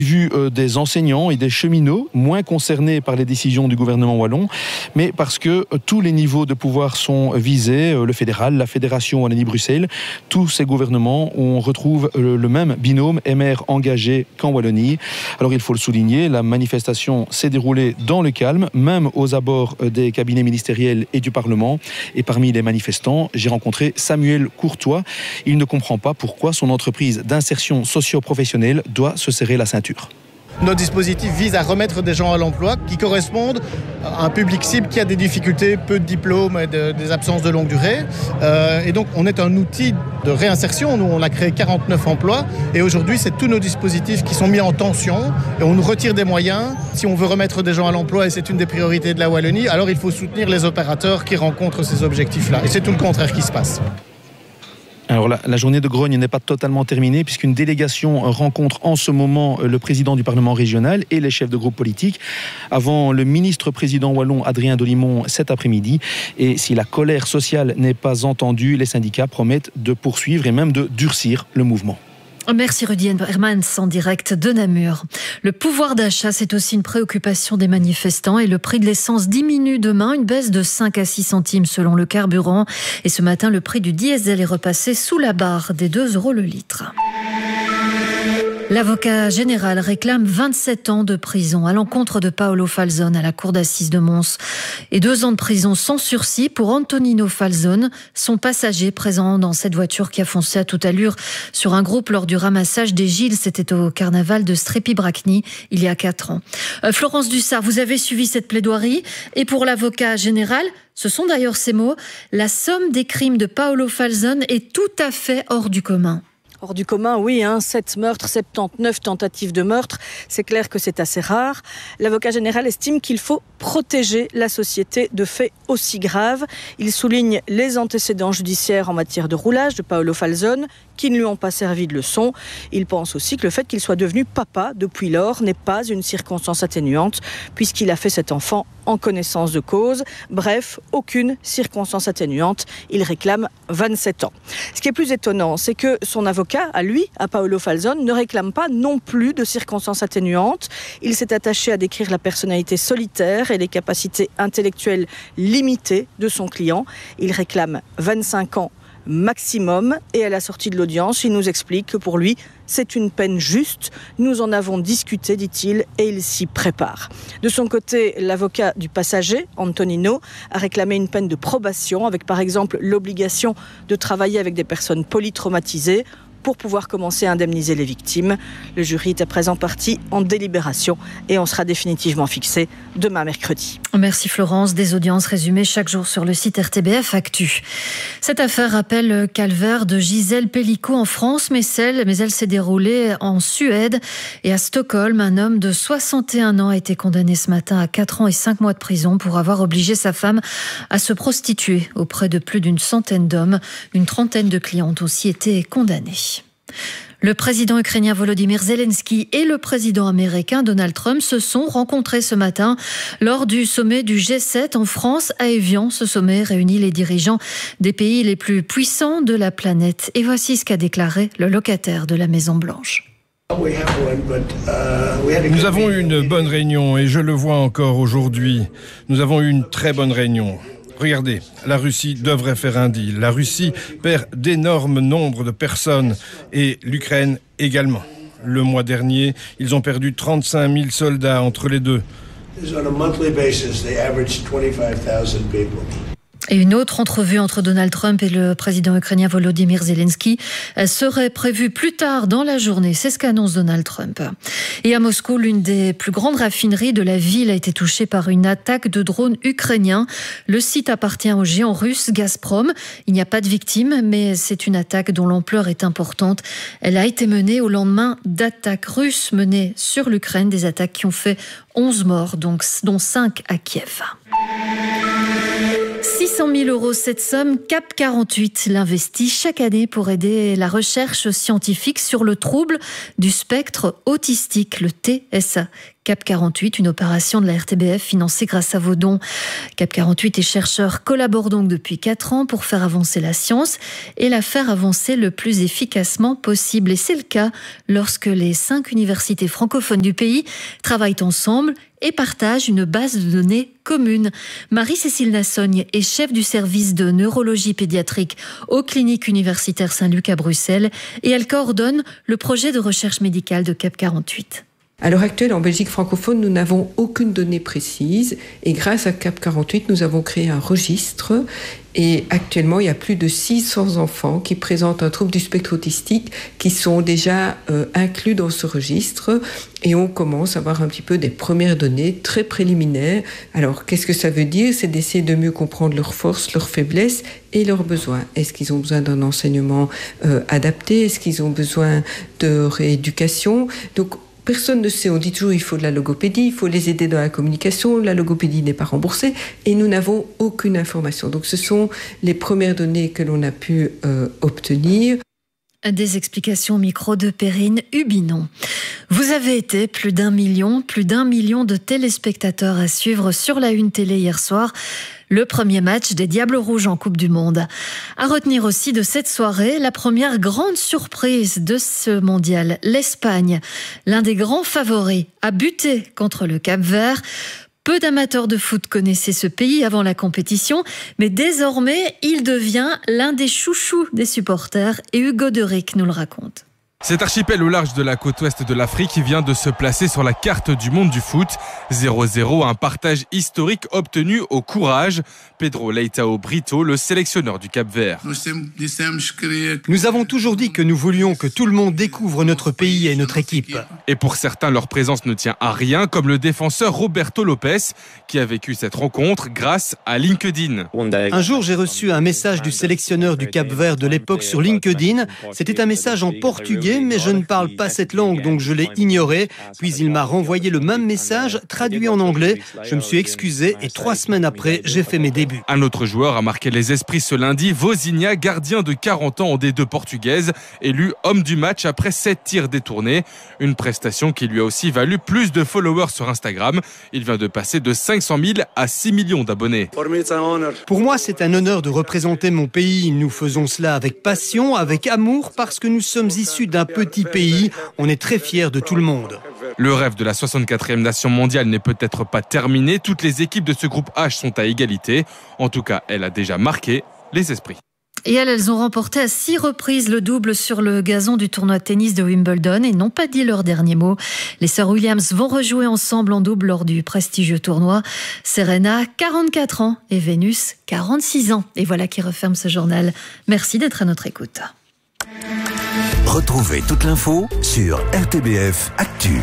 Vu des enseignants et des cheminots moins concernés par les décisions du gouvernement wallon, mais parce que tous les niveaux de pouvoir sont visés, le fédéral, la fédération Wallonie-Bruxelles, tous ces gouvernements, on retrouve le même binôme, maires engagés qu'en Wallonie. Alors il faut le souligner, la manifestation s'est déroulée dans le calme, même aux abords des cabinets ministériels et du Parlement. Et parmi les manifestants, j'ai rencontré Samuel Courtois. Il ne comprend pas pourquoi son entreprise d'insertion socio-professionnelle doit se serrer la ceinture. Notre dispositif vise à remettre des gens à l'emploi qui correspondent à un public cible qui a des difficultés, peu de diplômes et des absences de longue durée. Et donc on est un outil de réinsertion. Nous on a créé 49 emplois et aujourd'hui c'est tous nos dispositifs qui sont mis en tension et on nous retire des moyens. Si on veut remettre des gens à l'emploi et c'est une des priorités de la Wallonie, alors il faut soutenir les opérateurs qui rencontrent ces objectifs-là. Et c'est tout le contraire qui se passe. Alors la journée de grogne n'est pas totalement terminée puisqu'une délégation rencontre en ce moment le président du Parlement régional et les chefs de groupe politique avant le ministre-président wallon Adrien Dolimon cet après-midi. Et si la colère sociale n'est pas entendue, les syndicats promettent de poursuivre et même de durcir le mouvement. Merci Rudy Hermans en direct de Namur. Le pouvoir d'achat, c'est aussi une préoccupation des manifestants et le prix de l'essence diminue demain, une baisse de 5 à 6 centimes selon le carburant. Et ce matin, le prix du diesel est repassé sous la barre des 2 € le litre. L'avocat général réclame 27 ans de prison à l'encontre de Paolo Falzon à la cour d'assises de Mons et 2 ans de prison sans sursis pour Antonino Falzon, son passager présent dans cette voiture qui a foncé à toute allure sur un groupe lors du ramassage des Gilles. C'était au carnaval de Strépy-Bracny il y a 4 ans. Florence Dussart, vous avez suivi cette plaidoirie et pour l'avocat général, ce sont d'ailleurs ces mots, la somme des crimes de Paolo Falzon est tout à fait hors du commun. Hors du commun, oui, 7 meurtres, 79 tentatives de meurtre, c'est clair que c'est assez rare. L'avocat général estime qu'il faut protéger la société de faits aussi graves. Il souligne les antécédents judiciaires en matière de roulage de Paolo Falzon, qui ne lui ont pas servi de leçon. Il pense aussi que le fait qu'il soit devenu papa depuis lors n'est pas une circonstance atténuante, puisqu'il a fait cet enfant en connaissance de cause. Bref, aucune circonstance atténuante. Il réclame 27 ans. Ce qui est plus étonnant, c'est que son avocat, à Paolo Falzon, ne réclame pas non plus de circonstances atténuantes. Il s'est attaché à décrire la personnalité solitaire et les capacités intellectuelles limitées de son client. Il réclame 25 ans maximum et à la sortie de l'audience, il nous explique que pour lui, c'est une peine juste. Nous en avons discuté, dit-il, et il s'y prépare. De son côté, l'avocat du passager, Antonino, a réclamé une peine de probation avec par exemple l'obligation de travailler avec des personnes polytraumatisées pour pouvoir commencer à indemniser les victimes. Le jury est à présent parti en délibération et on sera définitivement fixé demain mercredi. Merci Florence. Des audiences résumées chaque jour sur le site RTBF Actu. Cette affaire rappelle le calvaire de Gisèle Pellicot en France, mais elle s'est déroulée en Suède et à Stockholm. Un homme de 61 ans a été condamné ce matin à 4 ans et 5 mois de prison pour avoir obligé sa femme à se prostituer auprès de plus d'une centaine d'hommes. Une trentaine de clients ont aussi été condamnés. Le président ukrainien Volodymyr Zelensky et le président américain Donald Trump se sont rencontrés ce matin lors du sommet du G7 en France à Évian. Ce sommet réunit les dirigeants des pays les plus puissants de la planète. Et voici ce qu'a déclaré le locataire de la Maison-Blanche. Nous avons eu une bonne réunion et je le vois encore aujourd'hui. Nous avons eu une très bonne réunion. Regardez, la Russie devrait faire un deal. La Russie perd d'énormes nombres de personnes et l'Ukraine également. Le mois dernier, ils ont perdu 35 000 soldats entre les deux. Et une autre entrevue entre Donald Trump et le président ukrainien Volodymyr Zelensky serait prévue plus tard dans la journée. C'est ce qu'annonce Donald Trump. Et à Moscou, l'une des plus grandes raffineries de la ville a été touchée par une attaque de drones ukrainiens. Le site appartient au géant russe Gazprom. Il n'y a pas de victimes, mais c'est une attaque dont l'ampleur est importante. Elle a été menée au lendemain d'attaques russes menées sur l'Ukraine, des attaques qui ont fait 11 morts, dont 5 à Kiev. 600 000 €, cette somme, CAP 48 l'investit chaque année pour aider la recherche scientifique sur le trouble du spectre autistique, le TSA. Cap 48, une opération de la RTBF financée grâce à vos dons. Cap 48 et chercheurs collaborent donc depuis 4 ans pour faire avancer la science et la faire avancer le plus efficacement possible. Et c'est le cas lorsque les 5 universités francophones du pays travaillent ensemble et partagent une base de données commune. Marie-Cécile Nassogne est chef du service de neurologie pédiatrique aux cliniques universitaires Saint-Luc à Bruxelles et elle coordonne le projet de recherche médicale de Cap 48. À l'heure actuelle, en Belgique francophone, nous n'avons aucune donnée précise et grâce à Cap 48, nous avons créé un registre et actuellement, il y a plus de 600 enfants qui présentent un trouble du spectre autistique qui sont déjà inclus dans ce registre et on commence à avoir un petit peu des premières données très préliminaires. Alors, qu'est-ce que ça veut dire ? C'est d'essayer de mieux comprendre leurs forces, leurs faiblesses et leurs besoins. Est-ce qu'ils ont besoin d'un enseignement adapté ? Est-ce qu'ils ont besoin de rééducation ? Donc, personne ne sait, on dit toujours il faut de la logopédie, il faut les aider dans la communication, la logopédie n'est pas remboursée et nous n'avons aucune information. Donc ce sont les premières données que l'on a pu obtenir. Des explications au micro de Perrine Hubinon. Vous avez été plus d'un million de téléspectateurs à suivre sur la Une télé hier soir le premier match des Diables Rouges en Coupe du Monde. À retenir aussi de cette soirée, la première grande surprise de ce mondial, l'Espagne. L'un des grands favoris a buté contre le Cap-Vert. Peu d'amateurs de foot connaissaient ce pays avant la compétition, mais désormais, il devient l'un des chouchous des supporters et Hugo Derick nous le raconte. Cet archipel au large de la côte ouest de l'Afrique vient de se placer sur la carte du monde du foot. 0-0, un partage historique obtenu au courage. Pedro Leitao Brito, le sélectionneur du Cap-Vert. Nous avons toujours dit que nous voulions que tout le monde découvre notre pays et notre équipe. Et pour certains, leur présence ne tient à rien, comme le défenseur Roberto Lopez, qui a vécu cette rencontre grâce à LinkedIn. Un jour, j'ai reçu un message du sélectionneur du Cap-Vert de l'époque sur LinkedIn. C'était un message en portugais, mais je ne parle pas cette langue, donc je l'ai ignoré. Puis il m'a renvoyé le même message, traduit en anglais. Je me suis excusé et 3 semaines après, j'ai fait mes débuts. Un autre joueur a marqué les esprits ce lundi, Vozinha, gardien de 40 ans en D2 portugaise, élu homme du match après 7 tirs détournés. Une prestation qui lui a aussi valu plus de followers sur Instagram. Il vient de passer de 500 000 à 6 millions d'abonnés. Pour moi, c'est un honneur de représenter mon pays. Nous faisons cela avec passion, avec amour, parce que nous sommes issus d'un petit pays. On est très fiers de tout le monde. Le rêve de la 64e nation mondiale n'est peut-être pas terminé. Toutes les équipes de ce groupe H sont à égalité. En tout cas, elle a déjà marqué les esprits. Et elles ont remporté à 6 reprises le double sur le gazon du tournoi de tennis de Wimbledon et n'ont pas dit leur dernier mot. Les sœurs Williams vont rejouer ensemble en double lors du prestigieux tournoi. Serena, 44 ans et Vénus, 46 ans. Et voilà qui referme ce journal. Merci d'être à notre écoute. Retrouvez toute l'info sur RTBF Actu.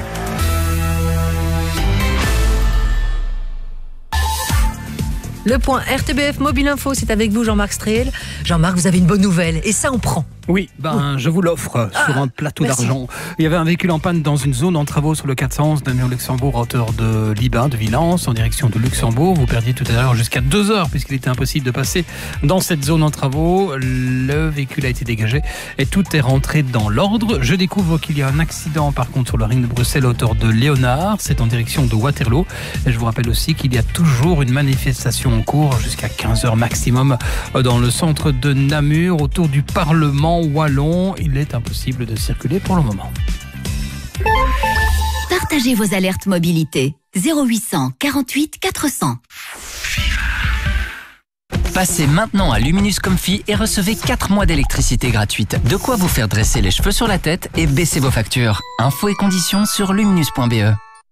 Le point RTBF Mobile Info, c'est avec vous Jean-Marc Stréel. Jean-Marc, vous avez une bonne nouvelle et ça on prend. Oui, je vous l'offre sur un plateau d'argent. Il y avait un véhicule en panne dans une zone en travaux sur le 411 d'Amiens-Luxembourg à hauteur de Libin, de Villance, en direction de Luxembourg. Vous perdiez tout à l'heure jusqu'à 2 heures puisqu'il était impossible de passer dans cette zone en travaux. Le véhicule a été dégagé et tout est rentré dans l'ordre. Je découvre qu'il y a un accident par contre sur le ring de Bruxelles à hauteur de Léonard. C'est en direction de Waterloo. Et je vous rappelle aussi qu'il y a toujours une manifestation en cours jusqu'à 15 heures maximum dans le centre de Namur autour du Parlement wallon. Il est impossible de circuler pour le moment. Partagez vos alertes mobilité. 0800 48 400. Passez maintenant à Luminus Comfy et recevez 4 mois d'électricité gratuite. De quoi vous faire dresser les cheveux sur la tête et baisser vos factures. Infos et conditions sur luminus.be.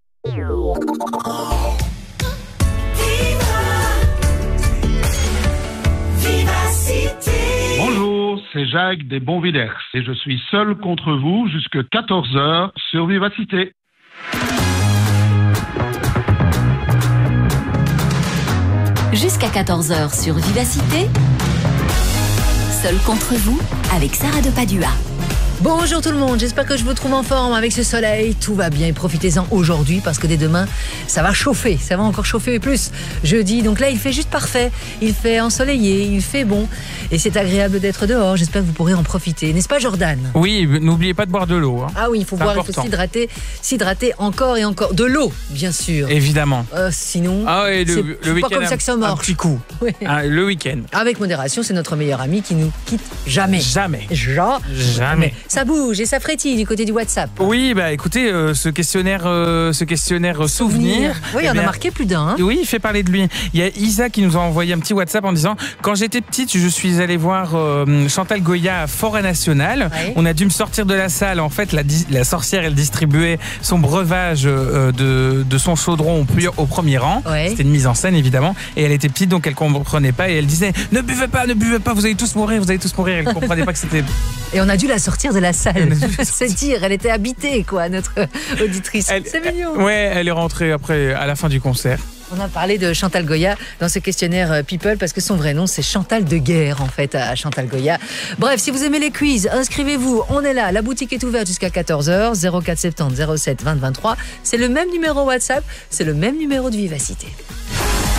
Bonjour, c'est Jacques des Bonvillers et je suis seul contre vous jusqu'à 14h sur Vivacité. Jusqu'à 14h sur Vivacité, seul contre vous avec Sarah de Padua. Bonjour tout le monde, j'espère que je vous trouve en forme avec ce soleil. Tout va bien, profitez-en aujourd'hui parce que dès demain, ça va chauffer. Ça va encore chauffer plus jeudi. Donc là, il fait juste parfait. Il fait ensoleillé, il fait bon. Et c'est agréable d'être dehors. J'espère que vous pourrez en profiter. N'est-ce pas, Jordan? Oui, n'oubliez pas de boire de l'eau. Hein. Ah oui, il faut boire, il faut s'hydrater encore et encore. De l'eau, bien sûr. Évidemment. Sinon, et le c'est week-end, pas comme ça que ça marche. Un petit coup. Oui. Le week-end. Avec modération, c'est notre meilleur ami qui nous quitte jamais. Jamais. Jamais. Ça bouge et ça frétille du côté du WhatsApp. Oui, écoutez, ce questionnaire souvenir. Oui, il en a marqué plus d'un. Hein. Oui, il fait parler de lui. Il y a Isa qui nous a envoyé un petit WhatsApp en disant « Quand j'étais petite, je suis allée voir Chantal Goya à Forêt Nationale. Ouais. On a dû me sortir de la salle. En fait, la sorcière, elle distribuait son breuvage de son chaudron au premier rang. Ouais. C'était une mise en scène, évidemment. Et elle était petite, donc elle comprenait pas. Et elle disait « Ne buvez pas, vous allez tous mourir, vous allez tous mourir. » Elle comprenait pas que c'était... Et on a dû la sortir de la salle. C'est dire, elle était habitée, quoi, notre auditrice. C'est mignon. Ouais, elle est rentrée après, à la fin du concert. On a parlé de Chantal Goya dans ce questionnaire People parce que son vrai nom c'est Chantal de Guerre en fait à Chantal Goya. Bref, si vous aimez les quiz, inscrivez-vous, on est là, la boutique est ouverte jusqu'à 14h, 04 70 07 20 23. C'est le même numéro WhatsApp, c'est le même numéro de Vivacité.